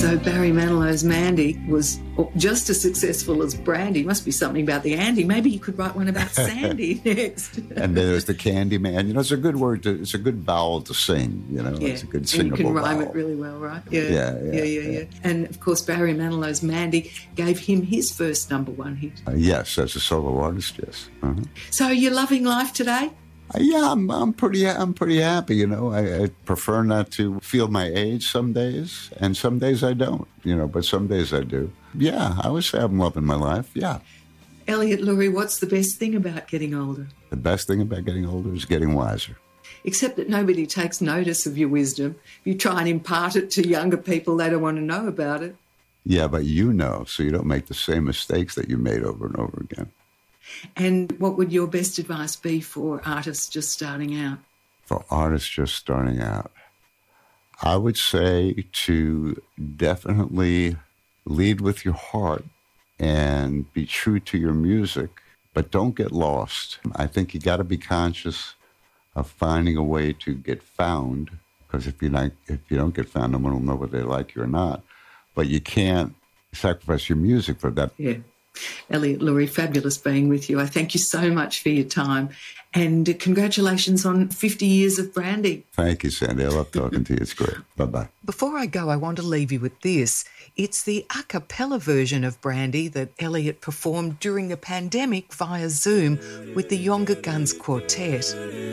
So Barry Manilow's Mandy was just as successful as Brandy. Must be something about the Andy. Maybe you could write one about Sandy next. And then there's the Candy Man. You know, it's a good word. It's a good vowel to sing. You know, it's a good singable and you can rhyme vowel. it really well, right? Yeah. And of course, Barry Manilow's Mandy gave him his first #1 hit. Yes, as a solo artist, yes. Uh-huh. So are you loving life today? Yeah, I'm pretty happy. You know, I prefer not to feel my age some days, and some days I don't. You know, but some days I do. Yeah, I would say I'm loving my life. Yeah. Elliot Lurie, what's the best thing about getting older? The best thing about getting older is getting wiser. Except that nobody takes notice of your wisdom. You try and impart it to younger people, they don't want to know about it. Yeah, but you know, so you don't make the same mistakes that you made over and over again. And what would your best advice be for artists just starting out? For artists just starting out, I would say to definitely lead with your heart and be true to your music, but don't get lost. I think you got to be conscious of finding a way to get found, because if you don't get found, no one will know whether they like you or not. But you can't sacrifice your music for that. Yeah. Elliot Lurie, fabulous being with you. I thank you so much for your time. And congratulations on 50 years of Brandy. Thank you, Sandy. I love talking to you. It's great. Bye-bye. Before I go, I want to leave you with this. It's the a cappella version of Brandy that Elliot performed during the pandemic via Zoom with the Younger Guns Quartet.